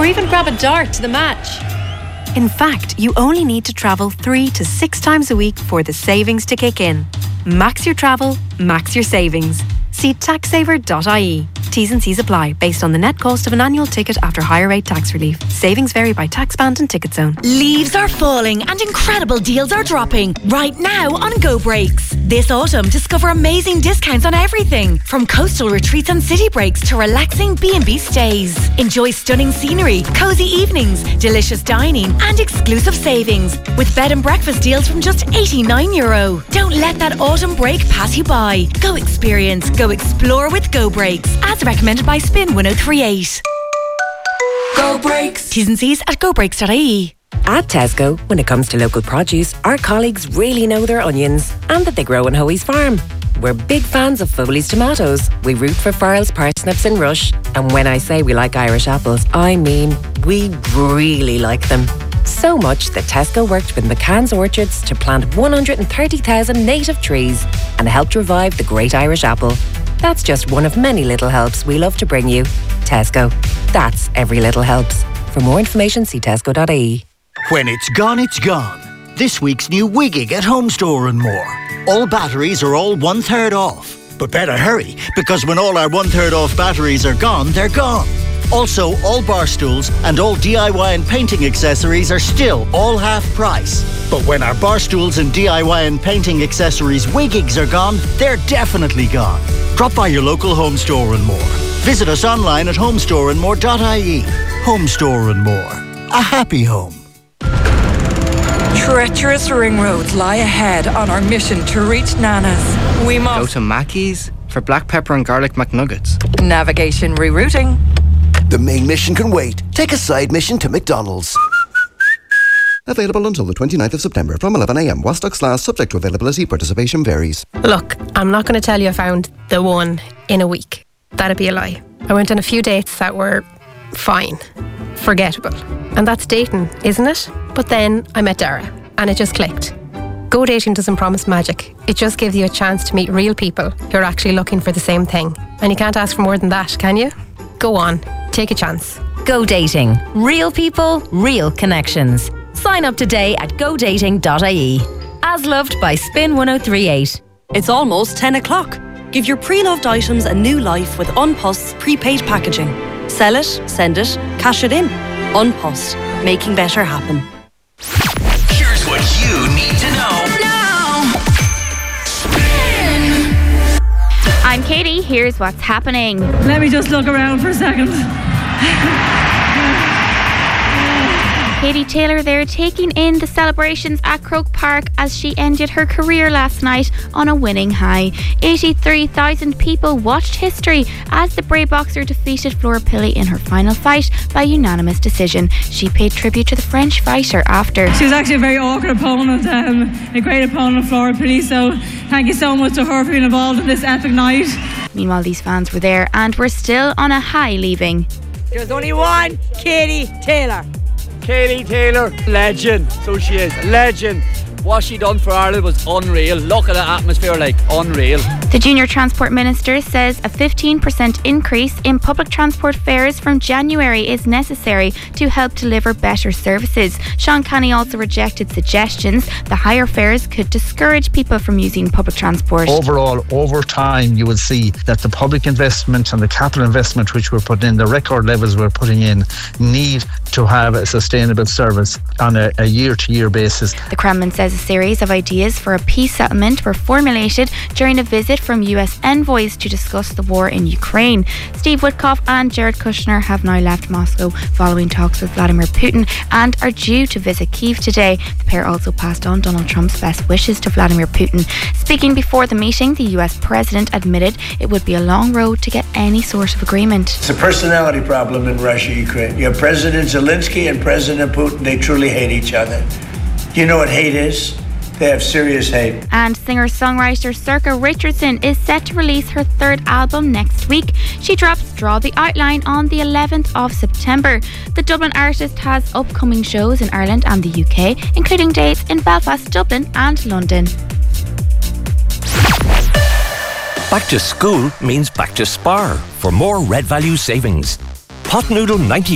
even grab a dart to the match. In fact, you only need to travel 3 to 6 times a week for the savings to kick in. Max your travel, max your savings. See taxsaver.ie. T's and C's apply based on the net cost of an annual ticket after higher rate tax relief. Savings vary by tax band and ticket zone. Leaves are falling and incredible deals are dropping right now on Go Breaks. This autumn, discover amazing discounts on everything from coastal retreats and city breaks to relaxing B&B stays. Enjoy stunning scenery, cozy evenings, delicious dining and exclusive savings with bed and breakfast deals from just €89. Don't let that autumn break pass you by. Go experience, go explore with Go Breaks, as recommended by Spin 1038. Go Breaks. T's and C's at gobreaks.ie. At Tesco, when it comes to local produce, our colleagues really know their onions and that they grow on Hoey's farm. We're big fans of Foley's tomatoes. We root for Farrell's parsnips and Rush. And when I say we like Irish apples, I mean we really like them. So much that Tesco worked with McCann's Orchards to plant 130,000 native trees and helped revive the great Irish apple. That's just one of many little helps we love to bring you. Tesco. That's every little helps. For more information, see tesco.ie. When it's gone, it's gone. This week's new Wigging at Home Store and More. All batteries are all 1/3 off. But better hurry, because when all our 1/3 off batteries are gone, they're gone. Also, all bar stools and all DIY and painting accessories are still all half price. But when our bar stools and DIY and painting accessories Wiggings are gone, they're definitely gone. Drop by your local Home Store and More. Visit us online at homestoreandmore.ie. Home Store and More. A happy home. Treacherous ring roads lie ahead on our mission to reach Nana's. We must go to Mackey's for black pepper and garlic McNuggets. Navigation rerouting. The main mission can wait. Take a side mission to McDonald's. Available until the 29th of September from 11 a.m. While stocks last, subject to availability, participation varies. Look, I'm not going to tell you I found the one in a week. That'd be a lie. I went on a few dates that were fine, forgettable. And that's dating, isn't it? But then I met Dara and it just clicked. Go Dating doesn't promise magic. It just gives you a chance to meet real people who are actually looking for the same thing. And you can't ask for more than that, can you? Go on, take a chance. Go Dating. Real people, real connections. Sign up today at godating.ie. As loved by Spin 1038. It's almost 10 o'clock. Give your pre-loved items a new life with Unpost's prepaid packaging. Sell it, send it, cash it in. Unpost. Making better happen. Here's what you need to know now. Spin. I'm Katie. Here's what's happening. Let me just look around for a second. Katie Taylor there taking in the celebrations at Croke Park as she ended her career last night on a winning high. 83,000 people watched history as the Bray boxer defeated Flora Pilley in her final fight by unanimous decision. She paid tribute to the French fighter after. She was actually a very awkward opponent, a great opponent, Flora Pilley, so thank you so much to her for being involved in this epic night. Meanwhile, these fans were there and were still on a high leaving. There's only one Katie Taylor. Katie Taylor, legend. So she is, legend. What she done for Ireland was unreal. Look at the atmosphere, like, unreal. The Junior Transport Minister says a 15% increase in public transport fares from January is necessary to help deliver better services. Sean Canny also rejected suggestions the higher fares could discourage people from using public transport. Overall, over time, you will see that the public investment and the capital investment which we're putting in, the record levels we're putting in, need to have a sustainable service on a year-to-year basis. The Kremlin says a series of ideas for a peace settlement were formulated during a visit from US envoys to discuss the war in Ukraine. Steve Witkoff and Jared Kushner have now left Moscow following talks with Vladimir Putin and are due to visit Kyiv today. The pair also passed on Donald Trump's best wishes to Vladimir Putin. Speaking before the meeting, the US president admitted it would be a long road to get any sort of agreement. It's a personality problem in Russia, Ukraine. You have President Zelensky and President Putin. They truly hate each other. You know what hate is? They have serious hate. And singer-songwriter Circa Richardson is set to release her third album next week. She drops Draw the Outline on the 11th of September. The Dublin artist has upcoming shows in Ireland and the UK, including dates in Belfast, Dublin and London. Back to school means back to Spar for more Red Value savings. Pot noodle 90